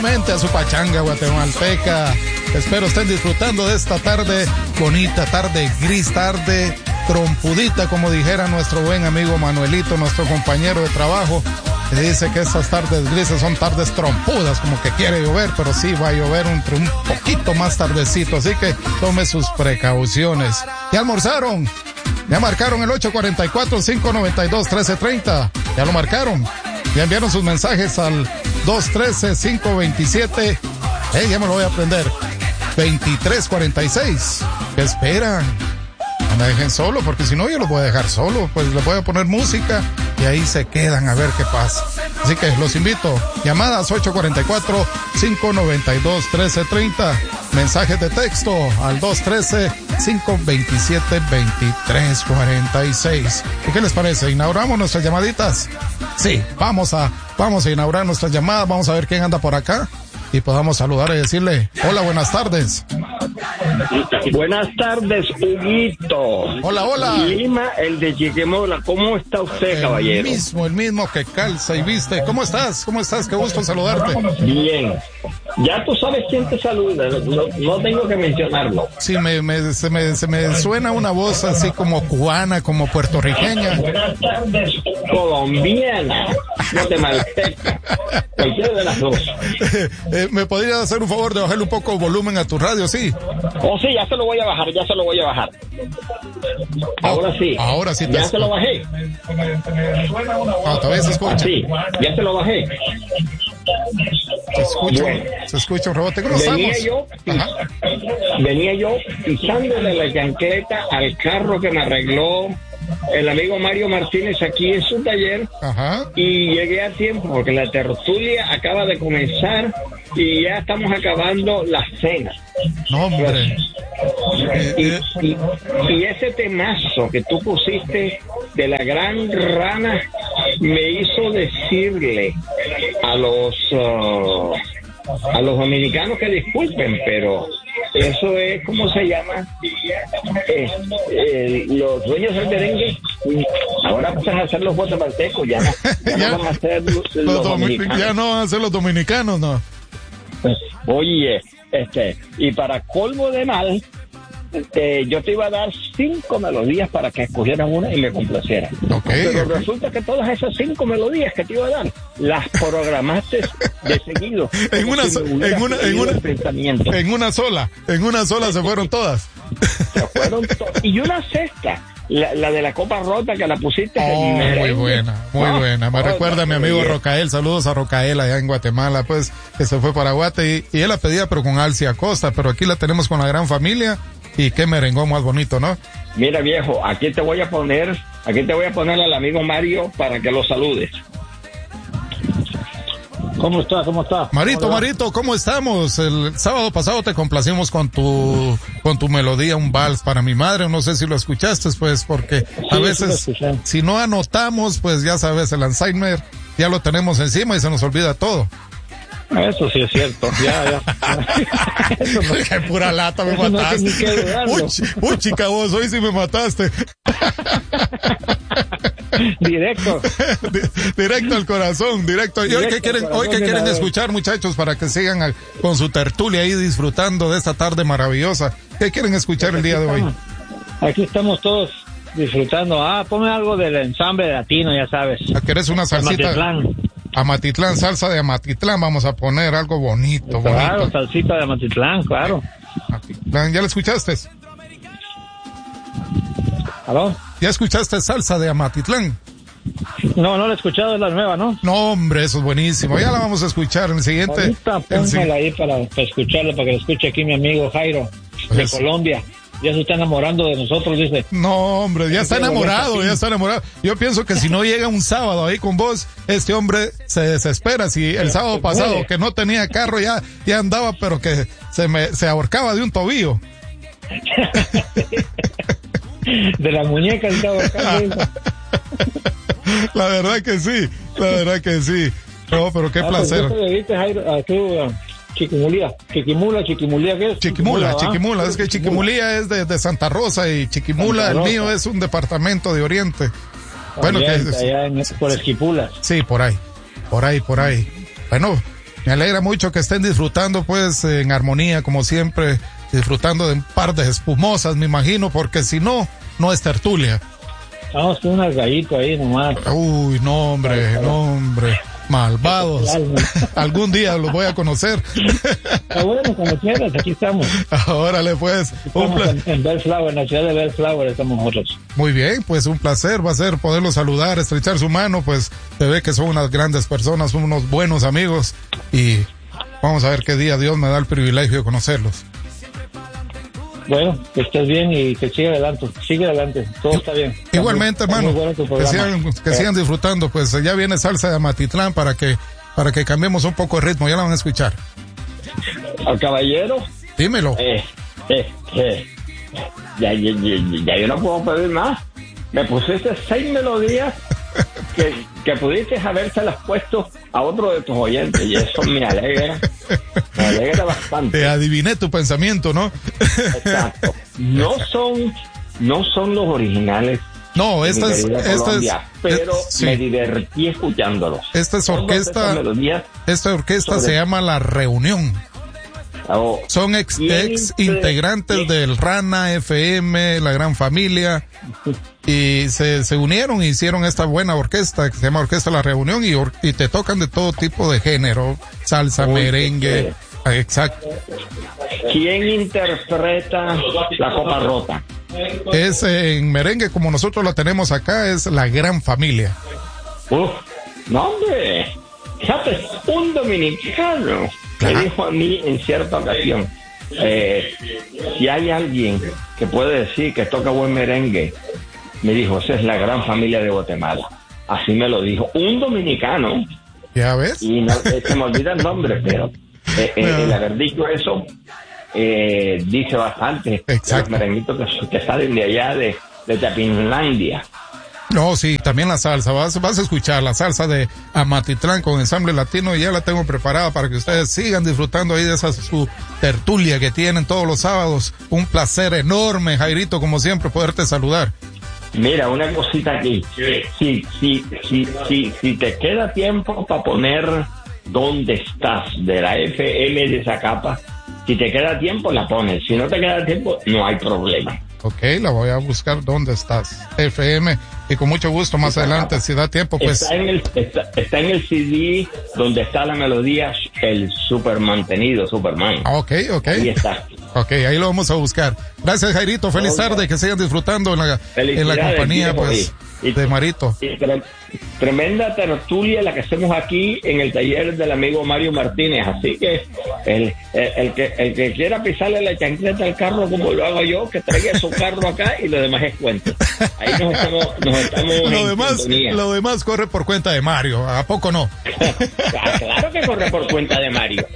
nuevamente a su pachanga guatemalteca. Espero estén disfrutando de esta tarde bonita, tarde gris, tarde trompudita, como dijera nuestro buen amigo Manuelito, nuestro compañero de trabajo, que dice que estas tardes grises son tardes trompudas, como que quiere llover, pero sí va a llover un poquito más tardecito, así que tome sus precauciones. ¿Ya almorzaron? ¿Ya marcaron el 844-592-1330? ¿Ya lo marcaron? ¿Ya enviaron sus mensajes al 213-527? Ya me lo voy a aprender. 2346. ¿Qué esperan? No me dejen solo, porque si no yo los voy a dejar solo. Pues les voy a poner música y ahí se quedan a ver qué pasa. Así que los invito. Llamadas 844-592-1330. Mensajes de texto al 213-527-2346. ¿Y qué les parece? ¿Inauguramos nuestras llamaditas? Sí, vamos a inaugurar nuestras llamadas. Vamos a ver quién anda por acá y podamos saludar y decirle: hola, buenas tardes. Buenas tardes, Huguito. Hola, hola. Lima, el de Chiquimula. ¿Cómo está usted, caballero? El mismo que calza y viste. ¿Cómo estás? Qué gusto saludarte. Bien. Ya tú sabes quién te saluda. No tengo que mencionarlo. Sí, se me suena una voz así como cubana, como puertorriqueña. Buenas tardes, colombiana, guatemalteca. Cualquiera de las dos. ¿Me podrías hacer un favor de bajarle un poco el volumen a tu radio, sí? Oh, sí, ya se lo voy a bajar. Ahora sí. Ya se lo bajé. Todavía se escucha. Sí, ya se lo bajé. Se escucha un rebote. Venía yo pisándole la chancleta al carro que me arregló el amigo Mario Martínez aquí en su taller. Ajá. Y llegué a tiempo porque la tertulia acaba de comenzar y ya estamos acabando la cena. No, hombre. Y ese temazo que tú pusiste de la gran rana me hizo decirle a los dominicanos que disculpen, pero eso es, ¿cómo se llama? Los dueños del merengue ahora pasan a ser los guatemaltecos, ya no van a ser los dominicanos. Ya no van a ser los dominicanos, ¿no? Oye, y para colmo de mal, yo te iba a dar 5 melodías para que escogieran una y me complacieran. Pero resulta que todas esas 5 melodías que te iba a dar las programaste de seguido. En una sola se fueron todas. Y una sexta. La de la copa rota que la pusiste. Muy buena. Me recuerda a mi amigo Rocael. Saludos a Rocael allá en Guatemala, pues, que se fue para Guate y él la pedía, pero con Alcia Acosta, pero aquí la tenemos con la gran familia y qué merengón más bonito, ¿no? Mira, viejo, aquí te voy a poner al amigo Mario para que lo saludes. ¿Cómo está? Marito, ¿cómo estamos? El sábado pasado te complacimos con tu melodía, un vals para mi madre. No sé si lo escuchaste, pues, porque a veces, si no anotamos, pues ya sabes, el Alzheimer ya lo tenemos encima y se nos olvida todo. Eso sí es cierto, ya. Eso no, qué pura lata, me mataste. Uy, chica, vos hoy sí me mataste. Directo al corazón, directo. ¿Y hoy qué quieren escuchar, muchachos, para que sigan con su tertulia ahí disfrutando de esta tarde maravillosa? ¿Qué quieren escuchar el día de hoy? Aquí estamos todos disfrutando. Ponme algo del ensamble latino, ya sabes. ¿Querés una salsita? Amatitlán, salsa de Amatitlán, vamos a poner algo bonito. Claro, salsita de Amatitlán, claro. Amatitlán, ¿ya la escuchaste? ¿Aló? ¿Ya escuchaste salsa de Amatitlán? No la he escuchado, es la nueva, ¿no? No, hombre, eso es buenísimo. Ya la vamos a escuchar en el siguiente. Ahorita pónmela ahí para escucharla, para que la escuche aquí mi amigo Jairo, de Colombia. Ya se está enamorando de nosotros, dice. No, hombre, ya está enamorado. Yo pienso que si no llega un sábado ahí con vos, este hombre se desespera. Si el sábado pasado que no tenía carro ya andaba, pero que se ahorcaba de un tobillo. De la muñeca estaba ahorcando. La verdad que sí. No, pero qué placer. ¿Tú te dedicas, Jairo, a tu Chiquimulía, ¿qué es? Chiquimula, es que Chiquimulía es de Santa Rosa y Chiquimula, el mío es un departamento de Oriente. Bueno, allá por Esquipulas. Sí, por ahí. Bueno, Me alegra mucho que estén disfrutando, pues, en armonía, como siempre, disfrutando de un par de espumosas, me imagino, porque si no, no es tertulia. Vamos con unas gallitos ahí nomás. Uy, no, hombre. Malvados. Algún día los voy a conocer. Bueno, como quieras, aquí estamos. Órale, pues. En Bellflower, en la ciudad de Bellflower estamos nosotros. Muy bien, pues un placer va a ser poderlos saludar, estrechar su mano, pues se ve que son unas grandes personas, son unos buenos amigos y vamos a ver qué día Dios me da el privilegio de conocerlos. Bueno, que estés bien y que siga adelante, todo está bien. Igualmente, hermano, bueno que sigan disfrutando, pues ya viene salsa de Amatitlán para que cambiemos un poco el ritmo, ya la van a escuchar. Al caballero. Dímelo. Ya yo no puedo pedir más. Me pusiste 6 melodías que pudiste habérselas puesto a otro de tus oyentes y eso me alegra bastante. Te adiviné tu pensamiento, ¿no? Exacto. No son los originales. No, esta es pero sí. Me divertí escuchándolos. Esta orquesta se llama La Reunión. Son ex integrantes del Rana FM, La Gran Familia, y se unieron y hicieron esta buena orquesta que se llama Orquesta La Reunión y te tocan de todo tipo de género, salsa, merengue. Exacto. ¿Quién interpreta La Copa Rota? Es en merengue, como nosotros la tenemos acá, es La Gran Familia. No, hombre, ¿sabes? Un dominicano me dijo a mí en cierta ocasión, si hay alguien que puede decir que toca buen merengue, me dijo, esa es La Gran Familia de Guatemala. Así me lo dijo un dominicano. ¿Ya ves? Y no, se me olvida el nombre, pero el haber dicho eso dice bastante. Exacto. Los merenguitos que salen de allá de Chapinlandia. No, sí, también la salsa, vas a escuchar la salsa de Amatitlán con ensamble latino y ya la tengo preparada para que ustedes sigan disfrutando ahí de su tertulia que tienen todos los sábados. Un placer enorme, Jairito, como siempre, poderte saludar. Mira, una cosita aquí, si te queda tiempo para poner ¿Dónde estás? De la FM de Zacapa, si te queda tiempo la pones, si no te queda tiempo no hay problema. Ok, la voy a buscar. ¿Dónde estás? FM, y con mucho gusto más adelante, si da tiempo, pues. Está en el CD donde está la melodía, el super mantenido Superman. Ok. Ahí está. Ok, ahí lo vamos a buscar. Gracias, Jairito, feliz tarde, que sigan disfrutando en la compañía, pues, de Marito. Tremenda tertulia la que hacemos aquí en el taller del amigo Mario Martínez, así que el que quiera pisarle la chancleta al carro como lo hago yo, que traiga su carro acá y lo demás es cuento. Ahí nos estamos lo demás corre por cuenta de Mario, ¿a poco no? Claro que corre por cuenta de Mario.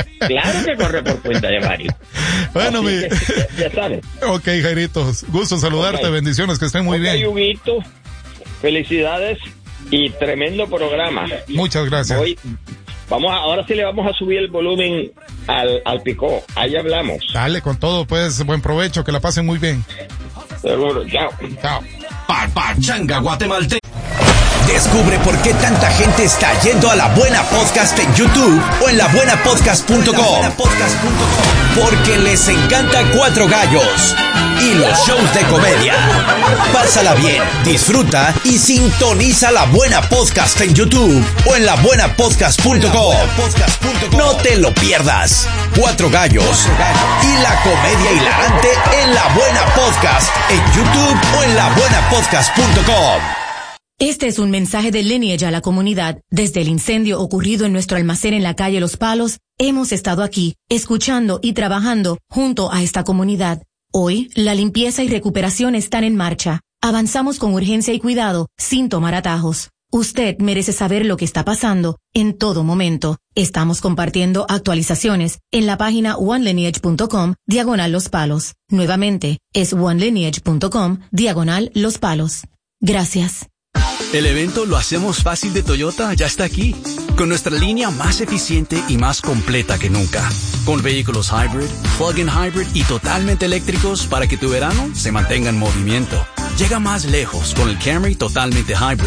Bueno, ya sabes. Ok, Jairito, gusto saludarte, bendiciones, que estén muy bien. Huguito, felicidades y tremendo programa. Muchas gracias. Ahora sí le vamos a subir el volumen al picó. Ahí hablamos. Dale con todo, pues, buen provecho, que la pasen muy bien. Seguro, chao. Pachanga Guatemalteca. Descubre por qué tanta gente está yendo a La Buena Podcast en YouTube o en labuenapodcast.com. Porque les encanta Cuatro Gallos y los shows de comedia. Pásala bien, disfruta y sintoniza La Buena Podcast en YouTube o en labuenapodcast.com. No te lo pierdas. Cuatro Gallos y la comedia hilarante en La Buena Podcast en YouTube o en labuenapodcast.com. Este es un mensaje de Lineage a la comunidad. Desde el incendio ocurrido en nuestro almacén en la calle Los Palos, hemos estado aquí, escuchando y trabajando junto a esta comunidad. Hoy, la limpieza y recuperación están en marcha. Avanzamos con urgencia y cuidado, sin tomar atajos. Usted merece saber lo que está pasando en todo momento. Estamos compartiendo actualizaciones en la página onelineage.com/Los Palos. Nuevamente, es onelineage.com/Los Palos. Gracias. El evento Lo Hacemos Fácil de Toyota ya está aquí, con nuestra línea más eficiente y más completa que nunca, con vehículos hybrid, plug-in hybrid y totalmente eléctricos para que tu verano se mantenga en movimiento. Llega más lejos con el Camry totalmente hybrid,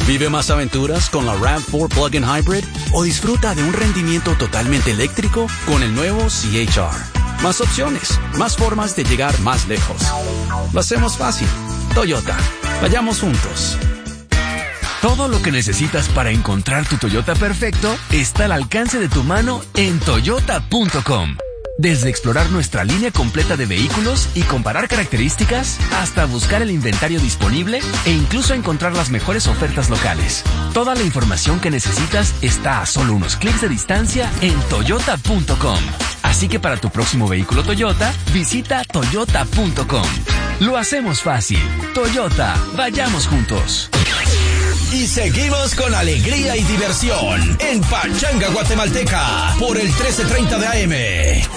Vive más aventuras con la RAV4 Plug-in Hybrid o disfruta de un rendimiento totalmente eléctrico con el nuevo CHR. Más opciones, más formas de llegar más lejos. Lo hacemos fácil. Toyota. Vayamos juntos. Todo lo que necesitas para encontrar tu Toyota perfecto está al alcance de tu mano en Toyota.com. Desde explorar nuestra línea completa de vehículos y comparar características, hasta buscar el inventario disponible e incluso encontrar las mejores ofertas locales. Toda la información que necesitas está a solo unos clics de distancia en Toyota.com. Así que para tu próximo vehículo Toyota, visita Toyota.com. Lo hacemos fácil. Toyota, vayamos juntos. Y seguimos con alegría y diversión en Pachanga Guatemalteca por el 1330 de AM.